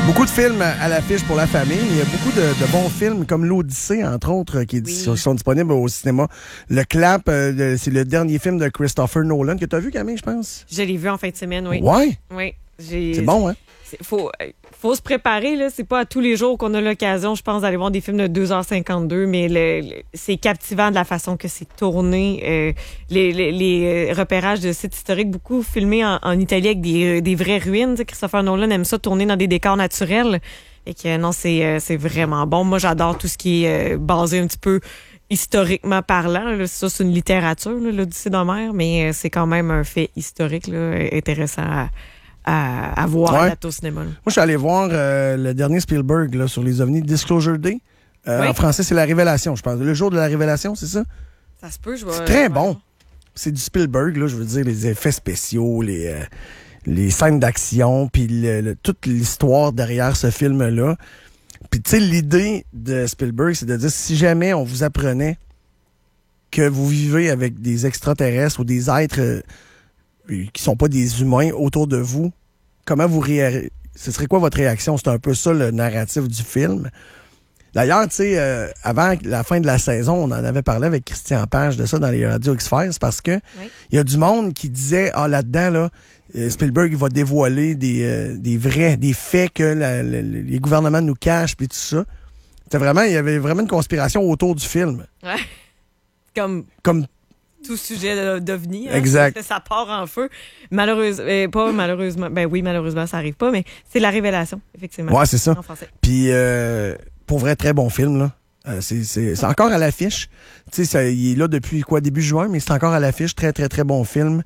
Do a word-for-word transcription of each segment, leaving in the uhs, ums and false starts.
Beaucoup de films à l'affiche pour la famille. Il y a beaucoup de, de bons films, comme l'Odyssée, entre autres, qui oui. sont disponibles au cinéma. Le Clap, euh, c'est le dernier film de Christopher Nolan que tu as vu, Camille, je pense? Je l'ai vu en fin de semaine, oui. Ouais? Oui. C'est bon, hein? Il faut, faut se préparer, là. C'est pas à tous les jours qu'on a l'occasion, je pense, d'aller voir des films de deux heures cinquante-deux, mais le, le, c'est captivant de la façon que c'est tourné. Euh, les, les, les repérages de sites historiques, beaucoup filmés en, en Italie avec des, des vraies ruines. T'sais, Christopher Nolan aime ça tourner dans des décors naturels. Et que non, c'est, c'est vraiment bon. Moi, j'adore tout ce qui est euh, basé un petit peu historiquement parlant. Là. Ça, c'est une littérature, là, l'Odyssée d'Homère, mais c'est quand même un fait historique là, intéressant à À, à voir ouais. à au cinéma. Là. Moi, je suis allé voir euh, le dernier Spielberg là, sur les ovnis, Disclosure Day. Euh, oui. En français, c'est La Révélation, je pense. Le jour de la Révélation, c'est ça? Ça se peut, je vois. C'est très bon. C'est du Spielberg, là, je veux dire, les effets spéciaux, les, euh, les scènes d'action, puis le, le, toute l'histoire derrière ce film-là. Puis, tu sais, l'idée de Spielberg, c'est de dire, si jamais on vous apprenait que vous vivez avec des extraterrestres ou des êtres... Euh, qui sont pas des humains autour de vous, comment vous réagissez? Ce serait quoi votre réaction? C'est un peu ça le narratif du film. D'ailleurs, tu sais, euh, avant la fin de la saison, on en avait parlé avec Christian Page de ça dans les radios X-Files, parce que il oui. y a du monde qui disait, ah là-dedans, là, Spielberg il va dévoiler des, euh, des vrais, des faits que la, la, les gouvernements nous cachent, puis tout ça. C'était vraiment, il y avait vraiment une conspiration autour du film. Ouais. Comme... Comme tout sujet d'OVNI. Hein, exact. Ça part en feu. Malheureusement, euh, pas malheureusement, ben oui, malheureusement, ça arrive pas, mais c'est La Révélation, effectivement. Ouais, c'est ça. Puis, euh, pour vrai, très bon film, là. Euh, c'est, c'est, c'est encore à l'affiche. Tu sais, il est là depuis quoi, début juin, mais c'est encore à l'affiche. Très, très, très bon film.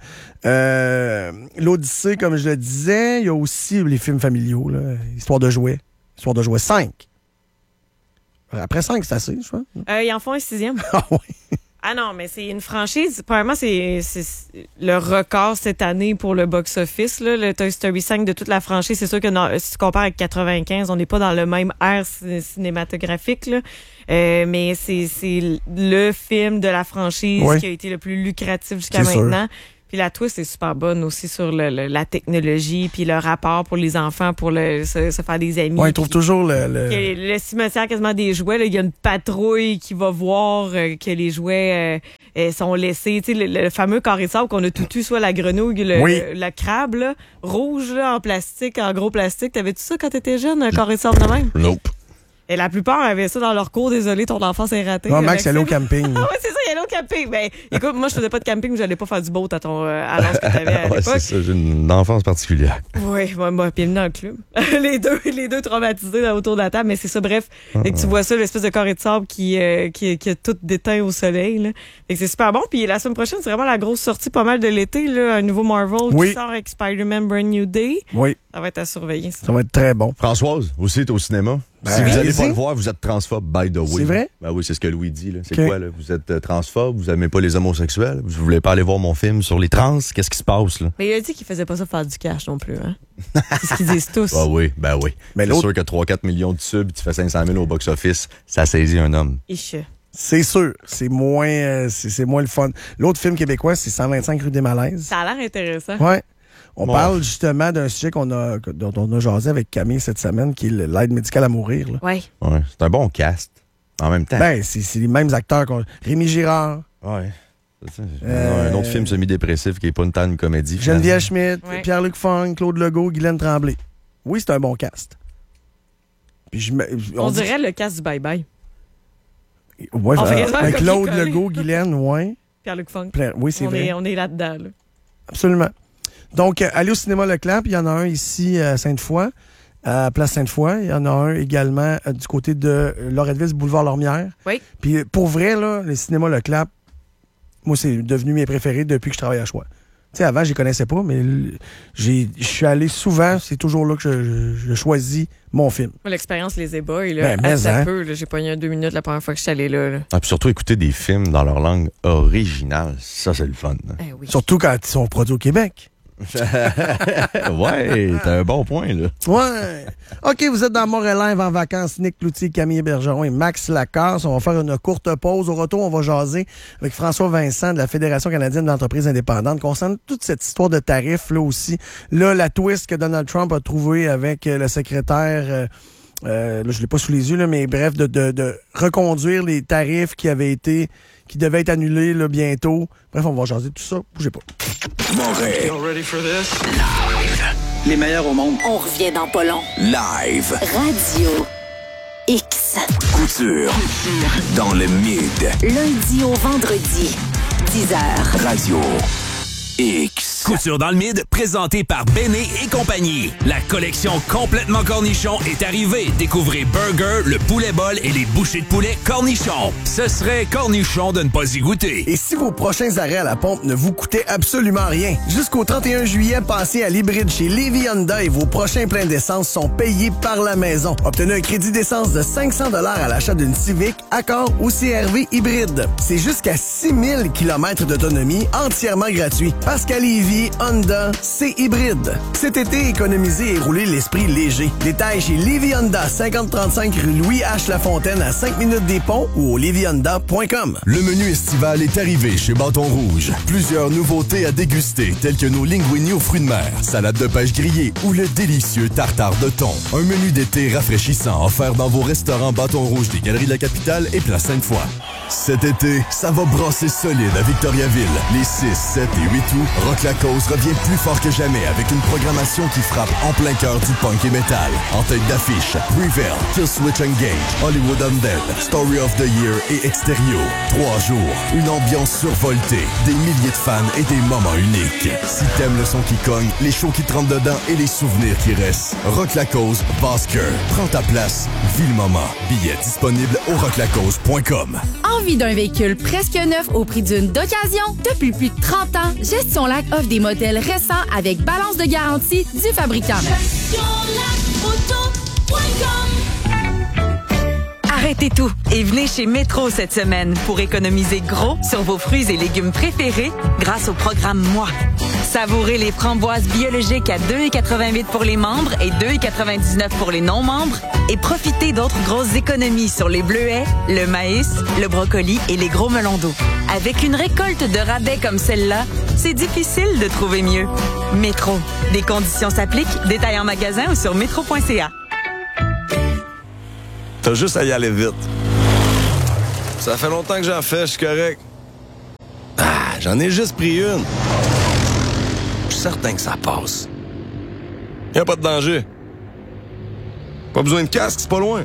Euh, L'Odyssée, comme je le disais, il y a aussi les films familiaux, là. Histoire de jouets. Histoire de jouets cinq. Après cinq, c'est assez, je crois. Euh, ils en font un sixième. Ah oui. Ah non, mais c'est une franchise. Premièrement, c'est, c'est le record cette année pour le box-office. Là. Le Toy Story cinq de toute la franchise, c'est sûr que non, si tu compares avec quatre-vingt-quinze, on n'est pas dans le même ère cinématographique. Là. Euh, mais c'est, c'est le film de la franchise oui. qui a été le plus lucratif jusqu'à c'est maintenant. Sûr. Puis la twist est super bonne aussi sur le, le, la technologie, puis le rapport pour les enfants, pour le, se, se faire des amis. Oui, ils trouvent toujours le... Le, le cimetière quasiment des jouets. Là, il y a une patrouille qui va voir euh, que les jouets euh, sont laissés. Tu sais, le, le fameux carré de sable qu'on a tout eu, soit la grenouille, le, oui. le, le crabe, là, rouge, là, en plastique, en gros plastique. T'avais-tu ça quand t'étais jeune, un carré de sable de même? Nope. Et la plupart avaient ça dans leur cours. Désolé, ton enfance est ratée. Non, Max, il allait au camping. Ah oui, c'est ça, il allait au camping. Ben, écoute, moi, je faisais pas de camping, mais j'allais pas faire du boat à ton, euh, à l'âge que t'avais à l'époque. Ouais, c'est ça, j'ai une enfance particulière. Oui, moi, moi, bienvenue dans le club. les deux, les deux traumatisés là, autour de la table, mais c'est ça, bref. Uh-huh. Et que tu vois ça, l'espèce de carré de sable qui, euh, qui, qui a tout déteint au soleil, là. Et que c'est super bon. Puis la semaine prochaine, c'est vraiment la grosse sortie pas mal de l'été, là. Un nouveau Marvel oui. qui sort avec Spider-Man Brand New Day. Oui. Ça va être à surveiller, ça. Ça va être très bon. Françoise, aussi, t'es au cinéma. Ben, si vous n'allez pas le voir, vous êtes transphobe, by the way. C'est vrai? Ben oui, c'est ce que Louis dit. Là. C'est okay. quoi, là? Vous êtes euh, transphobe, vous n'aimez pas les homosexuels, vous voulez pas aller voir mon film sur les trans, qu'est-ce qui se passe, là? Mais il a dit qu'il faisait pas ça pour faire du cash non plus, hein? C'est ce qu'ils disent tous. Ah oui, ben oui. Mais c'est sûr que trois à quatre millions de subs, tu fais cinq cent mille au box-office, ça saisit un homme. Ich. C'est sûr, c'est moins, euh, c'est, c'est moins le fun. L'autre film québécois, c'est cent vingt-cinq rue des Malaises. Ça a l'air intéressant. Ouais. On bon. parle justement d'un sujet qu'on a, dont on a jasé avec Camille cette semaine, qui est l'aide médicale à mourir. Oui. Ouais, c'est un bon cast. En même temps. Ben, c'est, c'est les mêmes acteurs. Qu'on... Rémi Girard. Ouais. C'est euh... un autre film semi-dépressif qui n'est pas une tant une comédie. Geneviève Schmidt, ouais. Pierre-Luc Funk, Claude Legault, Guylaine Tremblay. Oui, c'est un bon cast. Puis je, on, on dirait dit... le cast du Bye Bye. Ouais, euh, Claude Legault, Guylaine, ouais. Pierre-Luc Funk. Pierre... Oui, c'est on vrai. Est, on est là-dedans, là. Absolument. Donc, euh, allez au cinéma Leclerc, il y en a un ici à Sainte-Foy, à Place Sainte-Foy. Il y en a un également euh, du côté de Loretteville, boulevard Lormière. Oui. Puis pour vrai, là, les cinémas Leclerc, moi, c'est devenu mes préférés depuis que je travaille à Choix. Tu sais, avant, je les connaissais pas, mais je suis allé souvent, c'est toujours là que je, je, je choisis mon film. Moi, l'expérience Les Ébailles, là, ben, assez hein? peu, là, j'ai pogné deux minutes la première fois que je suis allé là. là. Ah, puis surtout, écouter des films dans leur langue originale, ça, c'est le fun. Hein? Eh oui. Surtout quand ils sont produits au Québec. Ouais, t'as un bon point, là. Ouais. OK, vous êtes dans Montréal en vacances. Nick Cloutier, Camille Bergeron et Max Lacasse. On va faire une courte pause. Au retour, on va jaser avec François Vincent de la Fédération canadienne d'entreprises indépendantes concernant toute cette histoire de tarifs, là aussi. Là, la twist que Donald Trump a trouvée avec le secrétaire... Euh, Euh, là, je l'ai pas sous les yeux, là, mais bref, de, de, de reconduire les tarifs qui avaient été, qui devaient être annulés là, bientôt. Bref, on va jaser tout ça. Bougez pas. Montréal. Ready for this? Live. Les meilleurs au monde. On revient dans pas long. Live. Radio X. Couture. Couture. Dans le mid. Lundi au vendredi. dix heures. Radio X. Couture dans le mid, présenté par Béné et compagnie. La collection complètement cornichon est arrivée. Découvrez Burger, le poulet bol et les bouchées de poulet cornichon. Ce serait cornichon de ne pas y goûter. Et si vos prochains arrêts à la pompe ne vous coûtaient absolument rien, jusqu'au trente et un juillet, passez à l'hybride chez Lévis Honda et vos prochains pleins d'essence sont payés par la maison. Obtenez un crédit d'essence de cinq cents dollars à l'achat d'une Civic, Accord ou C R V hybride. C'est jusqu'à six mille kilomètres d'autonomie entièrement gratuit. Parce qu'à Lévis, Honda, c'est hybride. Cet été, économisez et roulez l'esprit léger. Détails chez Lévis Honda, cinquante trente-cinq rue Louis H. Lafontaine à cinq minutes des Ponts ou au lévis honda point com. Le menu estival est arrivé chez Bâton Rouge. Plusieurs nouveautés à déguster, telles que nos linguini aux fruits de mer, salade de pêche grillée ou le délicieux tartare de thon. Un menu d'été rafraîchissant offert dans vos restaurants Bâton Rouge des Galeries de la Capitale et Place Sainte-Foy. Cet été, ça va brasser solide à Victoriaville. Les six, sept et huit août, Rock La Cause revient plus fort que jamais avec une programmation qui frappe en plein cœur du punk et metal. En tête d'affiche, Prevail, Killswitch Engage, Hollywood Undead, Story of the Year et Exterio. Trois jours, une ambiance survoltée, des milliers de fans et des moments uniques. Si t'aimes le son qui cogne, les shows qui te rentrent dedans et les souvenirs qui restent, Rock La Cause, Basker. Prends ta place, vis le moment. Billets disponibles au rock la cause point com. Envie d'un véhicule presque neuf au prix d'une d'occasion? Depuis plus de trente ans, Gestion Lac offre des modèles récents avec balance de garantie du fabricant. Gestion Lac Auto point com. Arrêtez tout et venez chez Métro cette semaine pour économiser gros sur vos fruits et légumes préférés grâce au programme Moi. Savourez les framboises biologiques à deux quatre-vingt-huit pour les membres et deux quatre-vingt-dix-neuf pour les non-membres et profitez d'autres grosses économies sur les bleuets, le maïs, le brocoli et les gros melons d'eau. Avec une récolte de rabais comme celle-là, c'est difficile de trouver mieux. Métro. Des conditions s'appliquent. Détails en magasin ou sur métro point c a. T'as juste à y aller vite. Ça fait longtemps que j'en fais, je suis correct. Ah, j'en ai juste pris une. Je suis certain que ça passe. Y a pas de danger. Pas besoin de casque, c'est pas loin.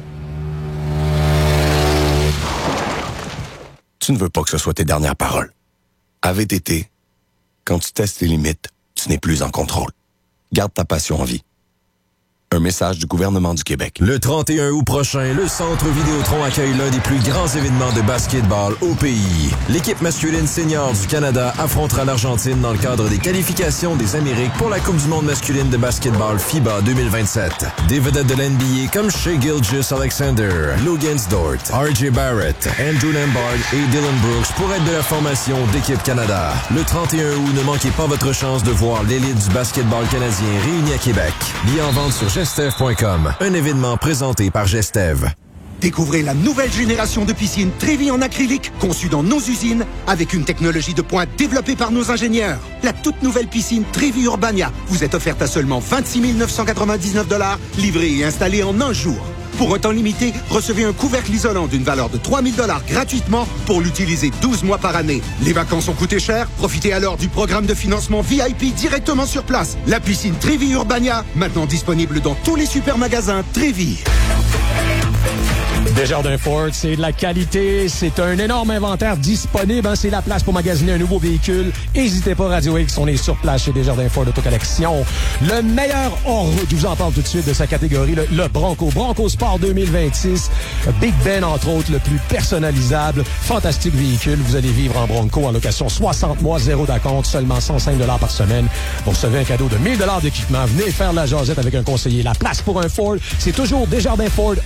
Tu ne veux pas que ce soit tes dernières paroles. À V T T, quand tu testes tes limites, tu n'es plus en contrôle. Garde ta passion en vie. Un message du gouvernement du Québec. Le trente et un août prochain, le Centre Vidéotron accueille l'un des plus grands événements de basketball au pays. L'équipe masculine senior du Canada affrontera l'Argentine dans le cadre des qualifications des Amériques pour la Coupe du monde masculine de basketball FIBA deux mille vingt-sept. Des vedettes de l'N B A comme Shai Gilgeous-Alexander, Logan Dort, R J Barrett, Andrew Lambard et Dylan Brooks pourraient être de la formation d'équipe Canada. Le trente et un août, ne manquez pas votre chance de voir l'élite du basketball canadien réunie à Québec. Billets en vente sur gestev point com, un événement présenté par Gestev. Découvrez la nouvelle génération de piscines Trévi en acrylique, conçue dans nos usines, avec une technologie de pointe développée par nos ingénieurs. La toute nouvelle piscine Trévi Urbania vous est offerte à seulement vingt-six mille neuf cent quatre-vingt-dix-neuf dollars, livrée et installée en un jour. Pour un temps limité, recevez un couvercle isolant d'une valeur de trois mille dollars gratuitement pour l'utiliser douze mois par année. Les vacances ont coûté cher? Profitez alors du programme de financement V I P directement sur place. La piscine Trévi Urbania, maintenant disponible dans tous les supermagasins Trévi. Desjardins Ford, c'est de la qualité, c'est un énorme inventaire disponible, hein, c'est la place pour magasiner un nouveau véhicule. N'hésitez pas, Radio X, on est sur place chez Desjardins Ford Autocollection. Le meilleur hors-route, je vous en parle tout de suite de sa catégorie, le, le Bronco. Bronco Sport deux mille vingt-six, Big Ben entre autres, le plus personnalisable, fantastique véhicule. Vous allez vivre en Bronco en location soixante mois, zéro d'acompte, seulement cent cinq dollars par semaine. Vous recevez un cadeau de mille dollars d'équipement. Venez faire la jasette avec un conseiller. La place pour un Ford, c'est toujours Desjardins Ford Autocollection.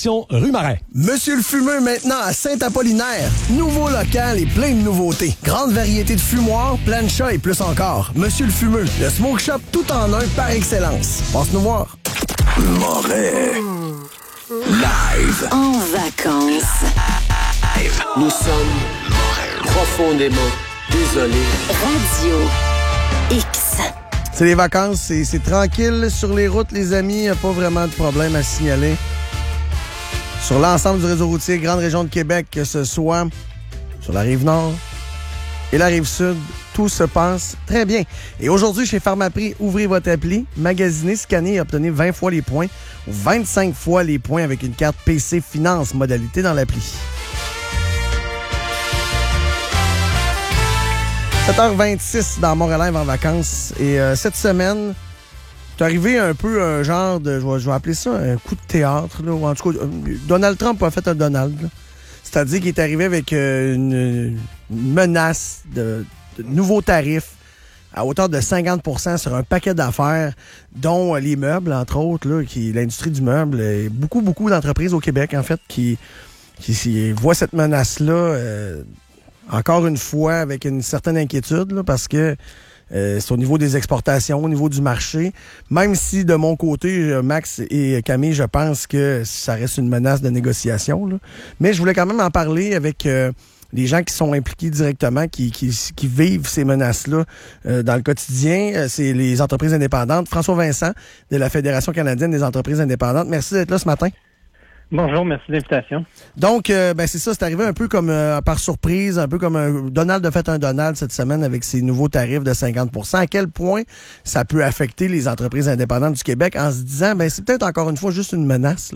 direction rue Marais. Monsieur le Fumeux maintenant à Saint-Apollinaire. Nouveau local et plein de nouveautés. Grande variété de fumoirs, plancha et plus encore. Monsieur le Fumeux, le smoke shop tout en un par excellence. Passe nous voir. Moret. Live. En vacances. Live. Nous sommes profondément désolés. Radio X. C'est les vacances, c'est, c'est tranquille sur les routes, les amis. Il n'y a pas vraiment de problème à signaler. Sur l'ensemble du réseau routier, grande région de Québec, que ce soit sur la rive nord et la rive sud, tout se passe très bien. Et aujourd'hui, chez Pharmaprix, ouvrez votre appli, magasinez, scannez et obtenez vingt fois les points ou vingt-cinq fois les points avec une carte P C Finance, modalité dans l'appli. sept heures vingt-six dans Montréal en vacances. Et euh, cette semaine, c'est arrivé un peu un genre de, je vais, je vais appeler ça un coup de théâtre. Là, ou en tout cas, Donald Trump a fait un Donald. Là. C'est-à-dire qu'il est arrivé avec euh, une, une menace de, de nouveaux tarifs à hauteur de cinquante pour cent sur un paquet d'affaires, dont les meubles, entre autres, là, qui l'industrie du meuble. Et beaucoup, beaucoup d'entreprises au Québec, en fait, qui, qui, qui voient cette menace-là... Euh, encore une fois, avec une certaine inquiétude, là, parce que euh, c'est au niveau des exportations, au niveau du marché. Même si, de mon côté, Max et Camille, je pense que ça reste une menace de négociation. Là. Mais je voulais quand même en parler avec euh, les gens qui sont impliqués directement, qui, qui, qui vivent ces menaces-là euh, dans le quotidien. C'est les entreprises indépendantes. François Vincent, de la Fédération canadienne des entreprises indépendantes. Merci d'être là ce matin. Bonjour, merci de l'invitation. Donc, euh, ben c'est ça, c'est arrivé un peu comme euh, par surprise, un peu comme un Donald a fait un Donald cette semaine avec ses nouveaux tarifs de cinquante pour cent. À quel point ça peut affecter les entreprises indépendantes du Québec en se disant, ben c'est peut-être encore une fois juste une menace, là?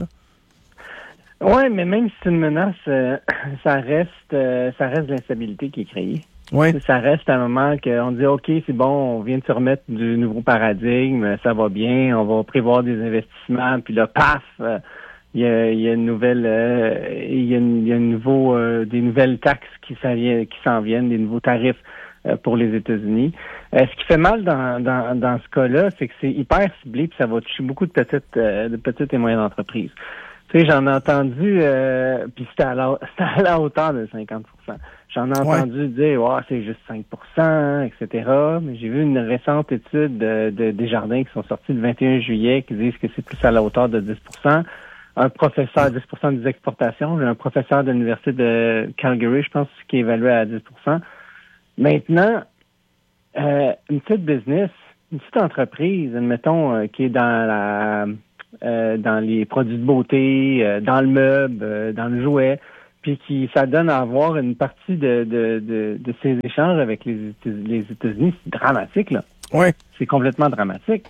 Oui, mais même si c'est une menace, euh, ça reste euh, ça reste l'instabilité qui est créée. Oui. Ça reste à un moment qu'on dit, OK, c'est bon, on vient de se remettre du nouveau paradigme, ça va bien, on va prévoir des investissements, puis là, paf! Euh, Il y a, il y a une nouvelle, euh, il y a, une, il y a une nouveau, euh, des nouvelles taxes qui s'en viennent, qui s'en viennent, des nouveaux tarifs euh, pour les États-Unis. Euh, ce qui fait mal dans, dans, dans ce cas-là, c'est que c'est hyper ciblé, puis ça va toucher beaucoup de petites, euh, de petites et moyennes entreprises. Tu sais, j'en ai entendu, euh, puis c'était à la, c'était à la hauteur de cinquante pour cent. J'en ai Ouais. entendu dire, ouais, c'est juste cinq pour cent, et cetera. Mais j'ai vu une récente étude de, de Desjardins qui sont sorties le vingt et un juillet qui disent que c'est plus à la hauteur de dix pour cent. Un professeur, dix pour cent des exportations. J'ai un professeur de l'Université de Calgary, je pense, qui est évalué à dix pour cent. Maintenant, euh, une petite business, une petite entreprise, admettons, euh, qui est dans la euh, dans les produits de beauté, euh, dans le meuble, euh, dans le jouet, puis qui ça donne à avoir une partie de, de, de, de ces échanges avec les, les États-Unis, c'est dramatique, là. Oui. C'est complètement dramatique.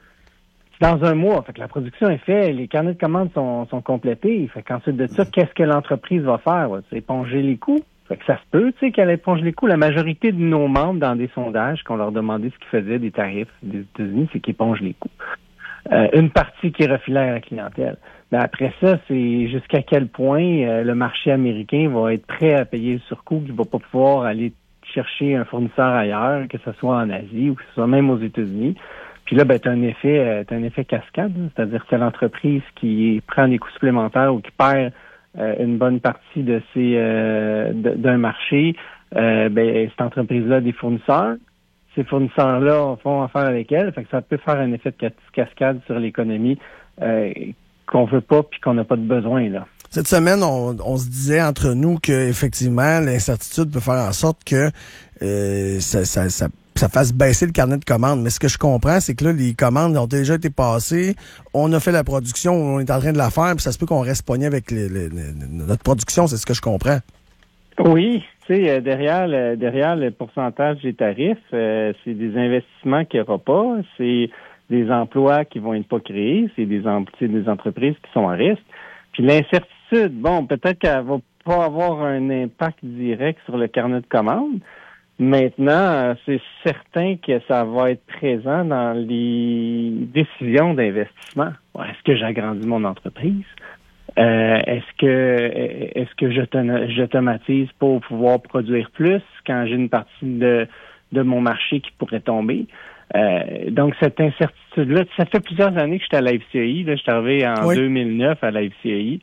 Dans un mois, fait que la production est faite, les carnets de commandes sont, sont complétés. Fait qu'ensuite de ça, qu'est-ce que l'entreprise va faire? C'est éponger les coûts. Fait que ça se peut, tu sais, qu'elle éponge les coûts. La majorité de nos membres, dans des sondages, qu'on leur demandait ce qu'ils faisaient des tarifs des États-Unis, c'est qu'ils épongent les coûts. Euh, une partie qui refilait à la clientèle. Mais après ça, c'est jusqu'à quel point euh, le marché américain va être prêt à payer le surcoût, qu'il va pas pouvoir aller chercher un fournisseur ailleurs, que ce soit en Asie ou que ce soit même aux États-Unis. Puis là, ben, t'as un effet, euh, t'as un effet cascade, hein, c'est-à-dire que c'est l'entreprise qui prend des coûts supplémentaires ou qui perd euh, une bonne partie de ses euh, de, d'un marché. Euh, ben, cette entreprise-là a des fournisseurs. Ces fournisseurs-là font affaire avec elle, fait que ça peut faire un effet de cascade sur l'économie euh, qu'on veut pas puis qu'on n'a pas de besoin là. Cette semaine, on, on se disait entre nous que effectivement l'incertitude peut faire en sorte que euh, ça, ça, ça ça fasse baisser le carnet de commandes. Mais ce que je comprends, c'est que là, les commandes ont déjà été passées. On a fait la production, on est en train de la faire, puis ça se peut qu'on reste pogné avec les, les, les, notre production, c'est ce que je comprends. Oui, tu sais, derrière le, derrière le pourcentage des tarifs, euh, c'est des investissements qu'il n'y aura pas, c'est des emplois qui vont être pas créés, c'est des, c'est des entreprises qui sont en risque. Puis l'incertitude, bon, peut-être qu'elle va pas avoir un impact direct sur le carnet de commandes. Maintenant, c'est certain que ça va être présent dans les décisions d'investissement. Est-ce que j'agrandis mon entreprise? Euh, est-ce que est-ce que j'automatise pour pouvoir produire plus quand j'ai une partie de, de mon marché qui pourrait tomber? Euh, donc, cette incertitude-là, ça fait plusieurs années que j'étais à la F C I. Là, je suis arrivé en oui. deux mille neuf à la F C I.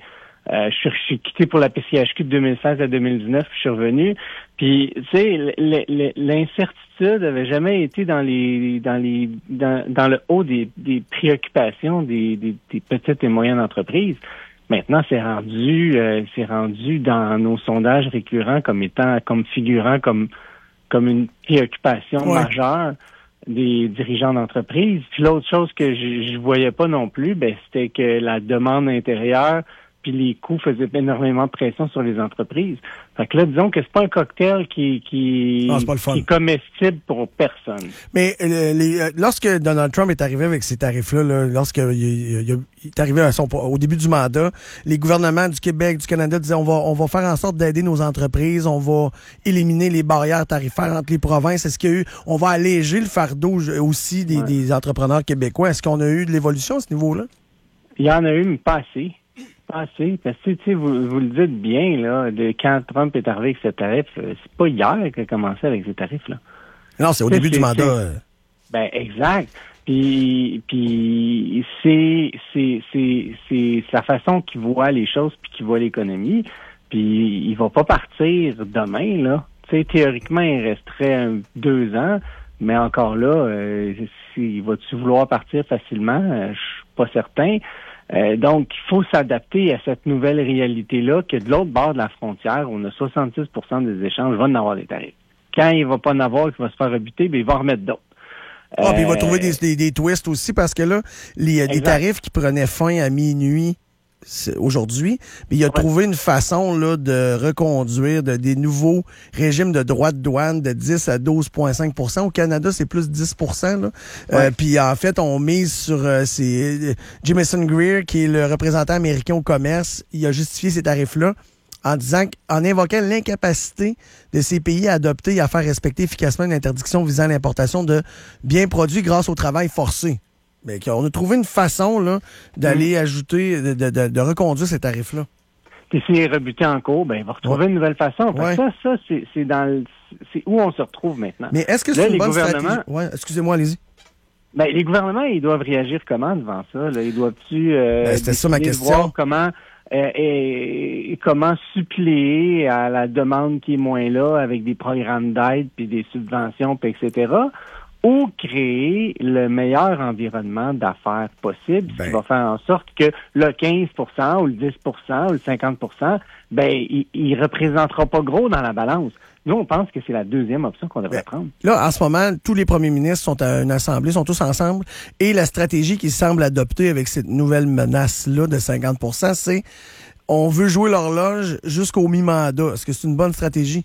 Euh, je suis, je suis quitté pour la P C H Q de deux mille seize à deux mille dix-neuf, puis je suis revenu. Puis, tu sais, l'incertitude avait jamais été dans les, dans les, dans, dans le haut des, des préoccupations des, des, des petites et moyennes entreprises. Maintenant, c'est rendu, euh, c'est rendu dans nos sondages récurrents comme étant, comme figurant comme, comme une préoccupation ouais. majeure des dirigeants d'entreprise. Puis l'autre chose que je, je voyais pas non plus, ben, c'était que la demande intérieure puis les coûts faisaient énormément de pression sur les entreprises. Fait que là, disons que c'est pas un cocktail qui, qui, non, c'est pas le fun. qui est comestible pour personne. Mais euh, les, lorsque Donald Trump est arrivé avec ces tarifs-là, là, lorsque il, il, il est arrivé à son, au début du mandat, les gouvernements du Québec, du Canada disaient on va, on va faire en sorte d'aider nos entreprises, on va éliminer les barrières tarifaires entre les provinces. Est-ce qu'il y a eu, on va alléger le fardeau aussi des, ouais. des entrepreneurs québécois? Est-ce qu'on a eu de l'évolution à ce niveau-là? Il y en a eu, mais pas assez. Pas assez. Parce que, tu sais, vous, vous le dites bien, là, de quand Trump est arrivé avec ses tarifs, c'est pas hier qu'il a commencé avec ces tarifs-là. Non, c'est au début du mandat. Ben, exact. Puis, puis c'est, c'est, c'est, c'est la façon qu'il voit les choses puis qu'il voit l'économie. Puis, il va pas partir demain, là. Tu sais, théoriquement, il resterait un, deux ans. Mais encore là, euh, il va-tu vouloir partir facilement? Euh, je suis pas certain. Euh, donc, il faut s'adapter à cette nouvelle réalité-là que de l'autre bord de la frontière, on a soixante-six pour cent des échanges vont en avoir des tarifs. Quand il va pas en avoir, qu'il va se faire rebuter, bien, il va en remettre d'autres. Ah, euh, puis il va trouver des, des, des twists aussi parce que là, il y a des tarifs qui prenaient fin à minuit aujourd'hui, mais il a ouais. trouvé une façon là de reconduire de, des nouveaux régimes de droits de douane de dix à douze virgule cinq pour cent. Au Canada, c'est plus dix pour cent. Là. Ouais. Euh, puis en fait, on mise sur euh, c'est Jamieson Greer, qui est le représentant américain au commerce. Il a justifié ces tarifs-là en disant, en invoquant l'incapacité de ces pays à adopter et à faire respecter efficacement une interdiction visant l'importation de biens produits grâce au travail forcé. Mais on a trouvé une façon là d'aller mmh. ajouter, de, de, de reconduire ces tarifs-là. Puis s'il est rebuté en cours, ben il va retrouver ouais. une nouvelle façon. Ouais. Ça, ça, c'est, c'est dans le, c'est où on se retrouve maintenant. Mais est-ce que c'est là, une bonne stratégie? Ouais, excusez-moi, allez-y. Ben, les gouvernements, ils doivent réagir comment devant ça? Là? Ils doivent-tu euh, ben, c'était ça ma question. Voir comment euh, et, et comment suppléer à la demande qui est moins là avec des programmes d'aide puis des subventions puis et cetera ou créer le meilleur environnement d'affaires possible, ben. ce qui va faire en sorte que le quinze pour cent ou le dix pour cent ou le cinquante pour cent, ben, il, il représentera pas gros dans la balance. Nous, on pense que c'est la deuxième option qu'on devrait ben, prendre. Là, en ce moment, tous les premiers ministres sont à une assemblée, sont tous ensemble, et la stratégie qu'ils semblent adopter avec cette nouvelle menace-là de cinquante pour cent, c'est on veut jouer l'horloge jusqu'au mi-mandat. Est-ce que c'est une bonne stratégie?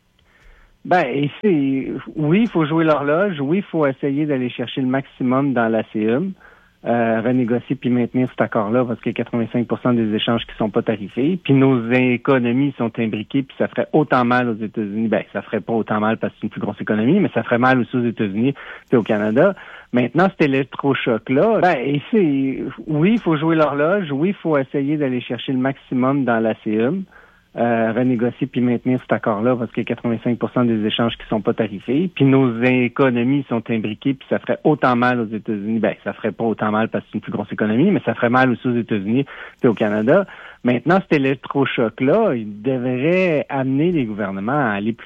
Ben, c'est, oui, il faut jouer l'horloge. Oui, il faut essayer d'aller chercher le maximum dans l'A C E M, euh, renégocier puis maintenir cet accord-là parce qu'il y a quatre-vingt-cinq pour cent des échanges qui sont pas tarifés. Puis nos économies sont imbriquées puis ça ferait autant mal aux États-Unis. Ben, ça ferait pas autant mal parce que c'est une plus grosse économie, mais ça ferait mal aussi aux États-Unis et au Canada. Maintenant, cet électrochoc-là, ben, c'est, oui, il faut jouer l'horloge. Oui, il faut essayer d'aller chercher le maximum dans l'A C E M. Euh, renégocier puis maintenir cet accord-là parce qu'il y a quatre-vingt-cinq pour cent des échanges qui sont pas tarifés. Puis nos économies sont imbriquées puis ça ferait autant mal aux États-Unis. Ben, ça ferait pas autant mal parce que c'est une plus grosse économie, mais ça ferait mal aussi aux États-Unis et au Canada. Maintenant, cet électrochoc-là, il devrait amener les gouvernements à aller plus